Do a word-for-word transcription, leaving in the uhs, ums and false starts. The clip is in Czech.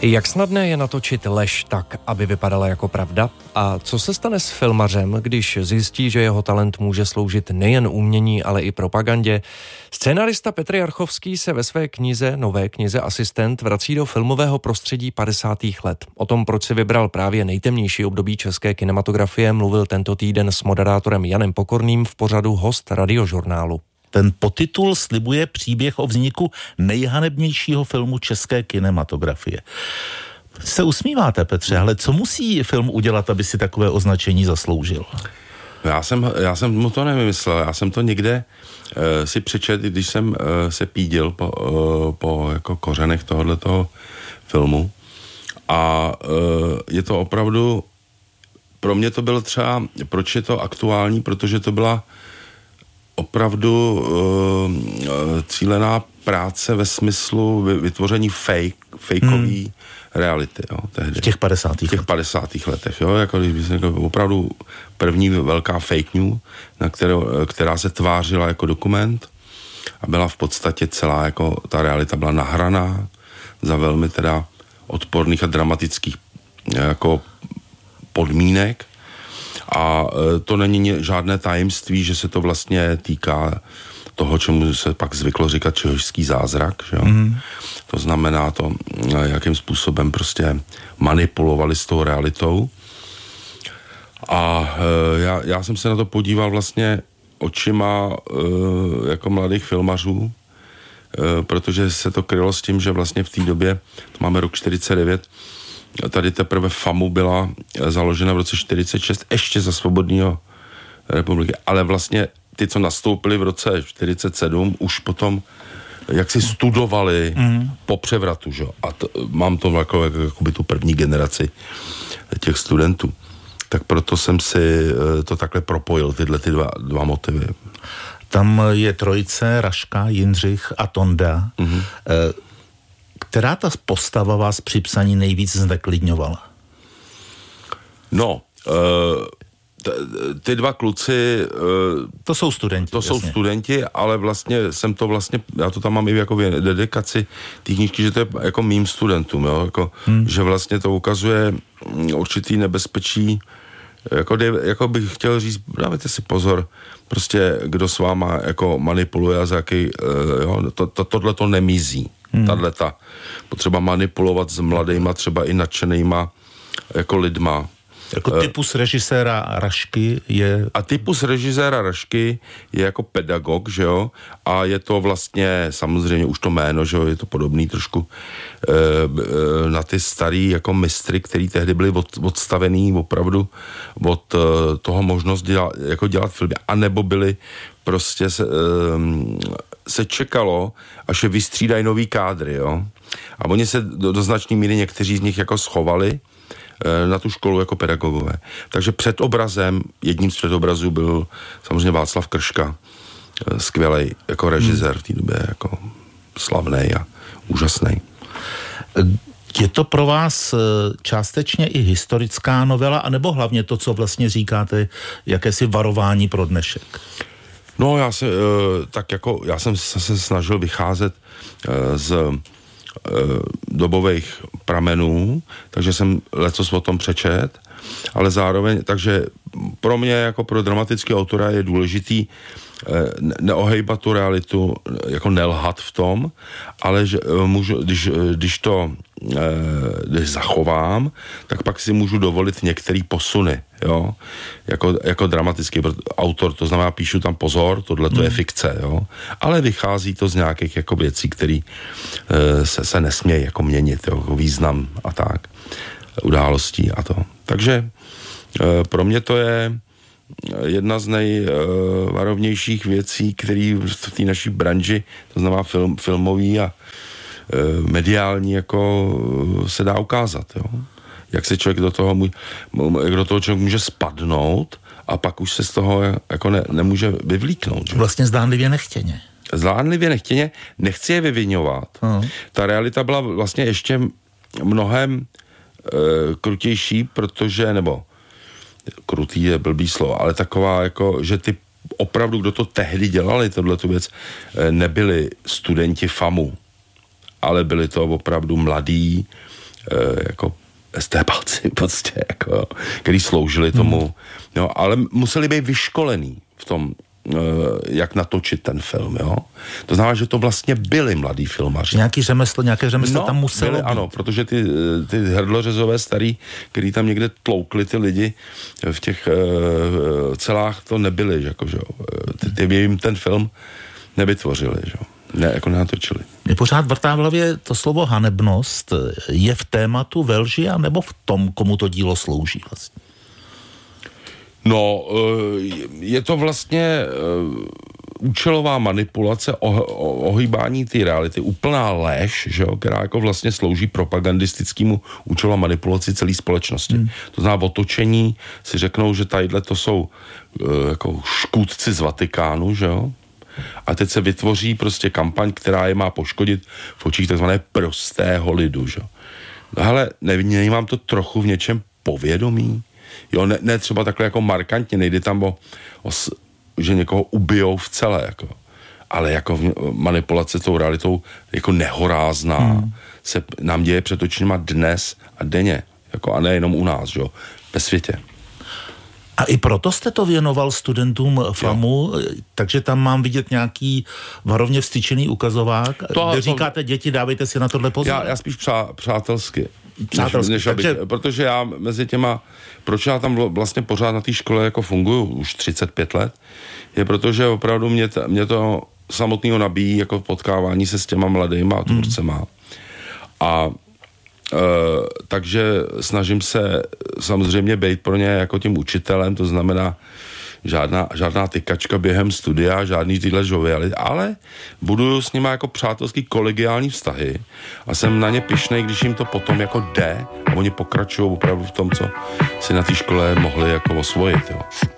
Jak snadné je natočit lež tak, aby vypadala jako pravda? A co se stane s filmařem, když zjistí, že jeho talent může sloužit nejen umění, ale i propagandě? Scénarista Petr Jarchovský se ve své knize, nové knize Asistent, vrací do filmového prostředí padesátých let. O tom, proč si vybral právě nejtemnější období české kinematografie, mluvil tento týden s moderátorem Janem Pokorným v pořadu Host Radiožurnálu. Ten podtitul slibuje příběh o vzniku nejhanebnějšího filmu české kinematografie. Se usmíváte, Petře, ale co musí film udělat, aby si takové označení zasloužil? Já jsem, já jsem mu to nevymyslel, já jsem to někde uh, si přečet, když jsem uh, se pídil po, uh, po jako kořenech tohoto filmu. A uh, je to opravdu, pro mě to bylo třeba, proč je to aktuální, protože to byla opravdu uh, cílená práce ve smyslu vytvoření fake, fakeový hmm. reality, jo, tehdy. V těch padesátých V těch padesátých letech, jo, jako, jako opravdu první velká fake news, na kterou, která se tvářila jako dokument a byla v podstatě celá, jako ta realita byla nahraná za velmi teda odporných a dramatických jako podmínek. A to není žádné tajemství, že se to vlastně týká toho, čemu se pak zvyklo říkat čehožský zázrak, že jo? Mm. To znamená to, jakým způsobem prostě manipulovali s tou realitou. A já, já jsem se na to podíval vlastně očima jako mladých filmařů, protože se to krylo s tím, že vlastně v té době, to máme rok čtyřicet devět, tady teprve FAMU byla založena v roce čtyřicet šest, ještě za svobodného republiky, ale vlastně ty, co nastoupili v roce čtyřicet sedm, už potom jak si studovali mm. po převratu, že? A to, mám to jako, jako, jako by tu první generaci těch studentů. Tak proto jsem si to takhle propojil, tyhle ty dva, dva motivy. Tam je trojice, Raška, Jindřich a Tonda. Mm-hmm. E- Která ta postava vás při psaní nejvíc zneklidňovala? No, uh, t, ty dva kluci... Uh, to jsou studenti. To jasně. jsou studenti, ale vlastně jsem to vlastně, já to tam mám i jako v dedikaci té knížky, že to je jako mým studentům, jo, jako, hmm. že vlastně to ukazuje určitý nebezpečí, jako, jako bych chtěl říct, dávajte si pozor, prostě kdo s váma jako manipuluje a za jaký, uh, jo, to, to, tohle to nemizí. Hmm. Tato potřeba manipulovat s mladejma, třeba i nadšenejma jako lidma. Jako typus režiséra Rašky je... A typus režiséra Rašky je jako pedagog, že jo? A je to vlastně, samozřejmě už to jméno, že jo? Je to podobný trošku e, e, na ty starý jako mistry, který tehdy byli od, odstavený opravdu od e, toho možnost dělat, jako dělat filmy. A nebo byli prostě se, e, se čekalo, až je vystřídají nový kádry, jo? A oni se do, do značné míry někteří z nich jako schovali na tu školu jako pedagogové. Takže před obrazem, jedním z předobrazů byl samozřejmě Václav Krška, skvělej jako režisér v té době, jako slavnej a úžasnej. Je to pro vás částečně i historická novela, anebo hlavně to, co vlastně říkáte, jakési varování pro dnešek? No, já se, tak jako, já jsem se snažil vycházet z dobových pramenů, takže jsem lecos o tom přečet, ale zároveň, takže pro mě jako pro dramatického autora je důležitý neohejbat tu realitu, jako nelhat v tom, ale že můžu, když, když to když zachovám, tak pak si můžu dovolit některý posuny, jo, jako, jako dramatický autor, to znamená, píšu tam pozor, tohle to je fikce, jo, ale vychází to z nějakých jako věcí, které se, se nesmějí jako měnit, jo, jako význam a tak, událostí a to. Takže pro mě to je jedna z nejvarovnějších věcí, které v té naší branži, to znamená film, filmový a mediální, jako se dá ukázat, jo. Jak se člověk do toho, jak do toho člověk může spadnout a pak už se z toho jako ne, nemůže vyvlíknout. Že? Vlastně zdánlivě nechtěně. Zdánlivě nechtěně, nechci je vyviňovat. Uh-huh. Ta realita byla vlastně ještě mnohem e, krutější, protože, nebo krutý je blbý slovo, ale taková jako, že ty opravdu, kdo to tehdy dělali, tohletu věc, nebyli studenti FAMu, ale byli to opravdu mladí e, jako estébáci prostě, jako, který sloužili tomu, hmm. jo, ale museli být vyškolení v tom, jak natočit ten film, jo. To znamená, že to vlastně byli mladí filmaři. Nějaký řemeslo, nějaké řemeslo no, tam muselo byli, být. Ano, protože ty, ty hrdlořezové starý, který tam někde tloukli ty lidi v těch uh, celách, to nebyli, jako, že jo. Ty, ty by jim ten film nevytvořili, že jo. Ne, jako nenatočili. Mě pořád vrtá v hlavě to slovo hanebnost. Je v tématu ve lži, nebo v tom, komu to dílo slouží vlastně? No, je to vlastně účelová manipulace, ohýbání té reality, úplná lež, že jo, která jako vlastně slouží propagandistickému účelu a manipulaci celé společnosti. Hmm. To znamená otočení, si řeknou, že tadyhle to jsou jako škůdci z Vatikánu, že jo, a teď se vytvoří prostě kampaň, která je má poškodit v očích takzvané prostého lidu, že jo. No hele, nevnímám to trochu v něčem povědomí? Jo, ne, ne třeba takhle jako markantně, nejde tam o, o že někoho ubijou v celé, jako. Ale jako manipulace tou realitou jako nehorázná hmm. se nám děje před očima dnes a denně, jako a nejenom u nás, jo, ve světě. A i proto jste to věnoval studentům FAMu, jo. Takže tam mám vidět nějaký varovně vstyčený ukazovák, to, kde to, říkáte, děti, dávejte si na tohle pozor. Já, já spíš přá, přátelsky. Přátelsky, než, než takže... aby, protože já mezi těma, proč já tam vlastně pořád na té škole jako funguju už třicet pět let, je protože opravdu mě, t, mě to samotného nabíjí jako potkávání se s těma mladýma tvůrcema. Hmm. A e, takže snažím se samozřejmě být pro ně jako tím učitelem, to znamená žádná, žádná tykačka během studia, žádný tyhle žovialy, ale buduju s nimi jako přátelský kolegiální vztahy a jsem na ně pyšnej, když jim to potom jako jde a oni pokračují opravdu v tom, co si na té škole mohli jako osvojit, jo.